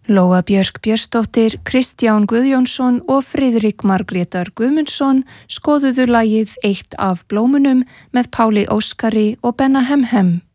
Lóa Björk Björnsdóttir, Kristján Guðjónsson og Friðrik Margrétar Guðmundsson skoðuðu lagið Eitt af blómunum með Páli Óskari og Benna Hemhem.